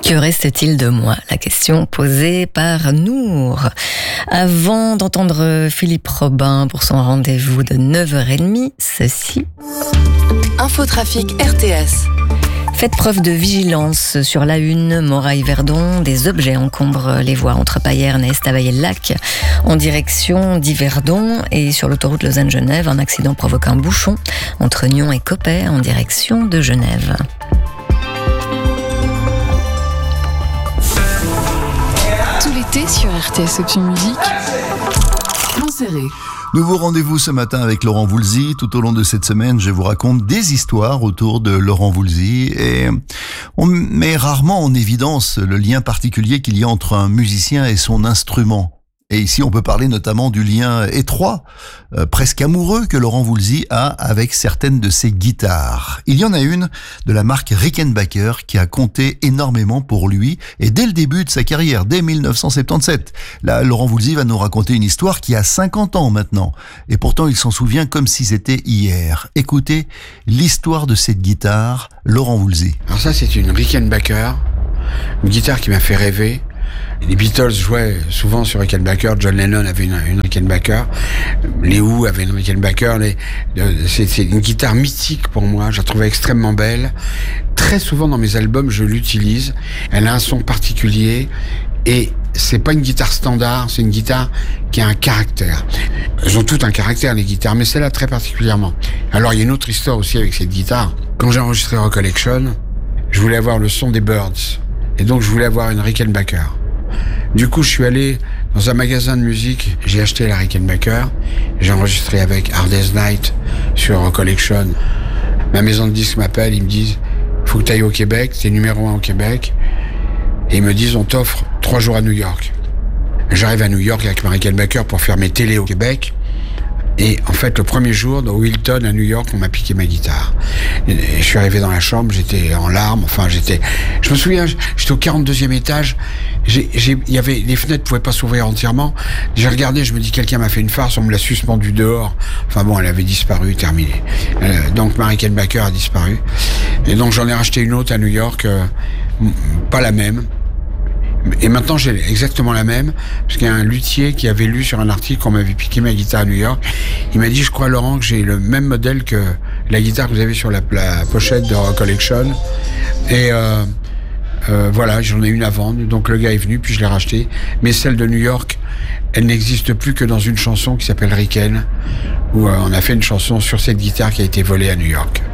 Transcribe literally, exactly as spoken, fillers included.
Que reste-t-il de moi? La question posée par Nour. Avant d'entendre Philippe Robin pour son rendez-vous de neuf heures trente, ceci. Infotrafic R T S. Faites preuve de vigilance sur l'A un, Moraille-Verdon. Des objets encombrent les voies entre Payerne et Estavayer-le-Lac en direction d'Yverdon. Et sur l'autoroute Lausanne-Genève, un accident provoque un bouchon entre Nyon et Coppet en direction de Genève. Tout l'été sur R T S Option Musique. Plan serré. Nouveau rendez-vous ce matin avec Laurent Voulzy. Tout au long de cette semaine, je vous raconte des histoires autour de Laurent Voulzy et on met rarement en évidence le lien particulier qu'il y a entre un musicien et son instrument. Et ici, on peut parler notamment du lien étroit, euh, presque amoureux que Laurent Voulzy a avec certaines de ses guitares. Il y en a une de la marque Rickenbacker qui a compté énormément pour lui et dès le début de sa carrière, dès dix-neuf cent soixante-dix-sept. Là, Laurent Voulzy va nous raconter une histoire qui a cinquante ans maintenant. Et pourtant, il s'en souvient comme si c'était hier. Écoutez l'histoire de cette guitare, Laurent Voulzy. Alors ça, c'est une Rickenbacker, une guitare qui m'a fait rêver. Les Beatles jouaient souvent sur Rickenbacker, John Lennon avait une, une Rickenbacker, les Who avaient une Rickenbacker, les, c'est, c'est une guitare mythique pour moi, je la trouvais extrêmement belle. Très souvent dans mes albums, je l'utilise. Elle a un son particulier et c'est pas une guitare standard, c'est une guitare qui a un caractère. Elles ont toutes un caractère, les guitares, mais celle-là très particulièrement. Alors il y a une autre histoire aussi avec cette guitare. Quand j'ai enregistré Recollection, je voulais avoir le son des Byrds. Et donc je voulais avoir une Rickenbacker. Du coup, je suis allé dans un magasin de musique, j'ai acheté la Rickenbacker, j'ai enregistré avec Hard Day's Night sur Recollection. Ma maison de disques m'appelle, ils me disent « Faut que tu ailles au Québec, t'es numéro un au Québec. » Et ils me disent « On t'offre trois jours à New York. » J'arrive à New York avec ma Rickenbacker pour faire mes télés au Québec. Et en fait, le premier jour, dans Wilton, à New York, on m'a piqué ma guitare. Et je suis arrivé dans la chambre, j'étais en larmes, enfin, j'étais... Je me souviens, j'étais au quarante-deuxième étage, j'ai, j'ai, il y avait, les fenêtres pouvaient pas s'ouvrir entièrement. J'ai regardé, je me dis, quelqu'un m'a fait une farce, on me l'a suspendu dehors. Enfin bon, elle avait disparu, terminé. Euh, donc, ma Rickenbacker a disparu. Et donc, j'en ai racheté une autre à New York, euh, pas la même. Et maintenant, j'ai exactement la même, parce qu'il y a un luthier qui avait lu sur un article qu'on m'avait piqué ma guitare à New York. Il m'a dit, je crois, Laurent, que j'ai le même modèle que la guitare que vous avez sur la, la pochette de Recollection. Et euh, euh, voilà, j'en ai une à vendre. Donc le gars est venu, puis je l'ai racheté. Mais celle de New York, elle n'existe plus que dans une chanson qui s'appelle Ricken, où euh, on a fait une chanson sur cette guitare qui a été volée à New York.